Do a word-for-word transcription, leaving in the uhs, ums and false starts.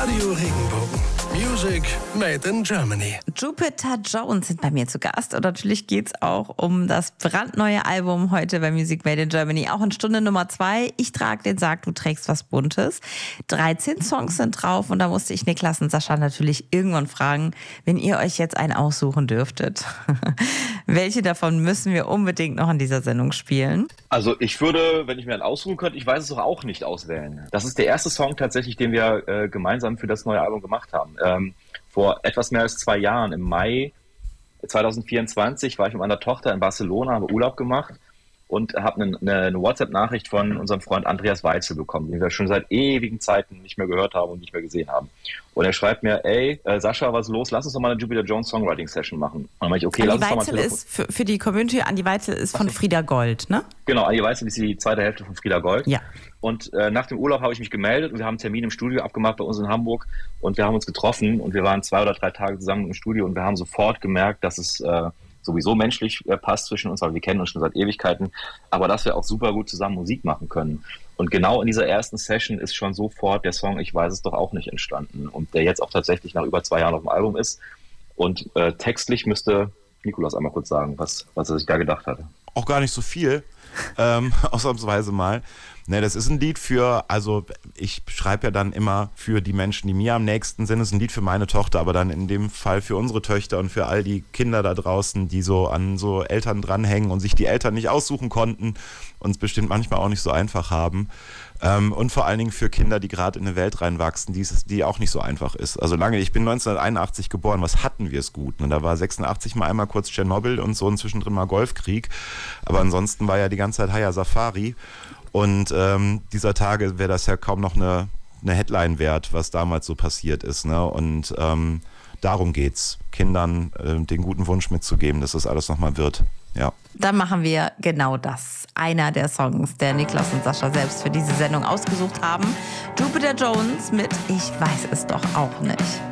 Radio Regenbogen. Music made in Germany. Jupiter Jones sind bei mir zu Gast und natürlich geht es auch um das brandneue Album heute bei Music Made in Germany. Auch in Stunde Nummer zwei. Ich trage den Sarg, du trägst was Buntes. dreizehn Songs sind drauf und da musste ich Niklas und Sascha natürlich irgendwann fragen, wenn ihr euch jetzt einen aussuchen dürftet. Welche davon müssen wir unbedingt noch in dieser Sendung spielen? Also ich würde, wenn ich mir einen aussuchen könnte, ich weiß es doch auch nicht auswählen. Das ist der erste Song tatsächlich, den wir äh, gemeinsam für das neue Album gemacht haben. Ähm, vor etwas mehr als zwei Jahren, im Mai zwanzig vierundzwanzig, war ich mit meiner Tochter in Barcelona, habe Urlaub gemacht und habe eine, eine, eine WhatsApp-Nachricht von unserem Freund Andreas Weitzel bekommen, den wir schon seit ewigen Zeiten nicht mehr gehört haben und nicht mehr gesehen haben. Und er schreibt mir, ey, äh, Sascha, was ist los? Lass uns doch mal eine Jupiter Jones Songwriting Session machen. Und dann meinte ich, okay, Andi lass uns doch mal Weitzel ist für, für die Community, Andi Weitzel ist von Frieda Gold, ne? Genau, Andi Weitzel ist die zweite Hälfte von Frieda Gold. Ja. Und äh, nach dem Urlaub habe ich mich gemeldet und wir haben einen Termin im Studio abgemacht bei uns in Hamburg und wir haben uns getroffen und wir waren zwei oder drei Tage zusammen im Studio und wir haben sofort gemerkt, dass es äh, sowieso menschlich äh, passt zwischen uns, weil wir kennen uns schon seit Ewigkeiten, aber dass wir auch super gut zusammen Musik machen können. Und genau in dieser ersten Session ist schon sofort der Song Ich weiß es doch auch nicht entstanden und der jetzt auch tatsächlich nach über zwei Jahren auf dem Album ist. Und äh, textlich müsste Nikolaus einmal kurz sagen, was, was er sich da gedacht hatte. Auch gar nicht so viel, ähm, ausnahmsweise mal. Ne, das ist ein Lied für, also ich schreibe ja dann immer für die Menschen, die mir am nächsten sind. Es ist ein Lied für meine Tochter, aber dann in dem Fall für unsere Töchter und für all die Kinder da draußen, die so an so Eltern dranhängen und sich die Eltern nicht aussuchen konnten und es bestimmt manchmal auch nicht so einfach haben. Ähm, und vor allen Dingen für Kinder, die gerade in eine Welt reinwachsen, die, es, die auch nicht so einfach ist. Also lange, ich bin neunzehnhunderteinundachtzig geboren, was hatten wir es gut? Ne? Da war sechsundachtzig mal einmal kurz Tschernobyl und so und zwischendrin mal Golfkrieg. Aber ansonsten war ja die ganze Zeit Haya Safari. Und ähm, dieser Tage wäre das ja kaum noch eine, eine Headline wert, was damals so passiert ist. Ne? Und ähm, darum geht's, Kindern äh, den guten Wunsch mitzugeben, dass das alles nochmal wird. Ja. Dann machen wir genau das. Einer der Songs, der Niklas und Sascha selbst für diese Sendung ausgesucht haben. Jupiter Jones mit Ich weiß es doch auch nicht.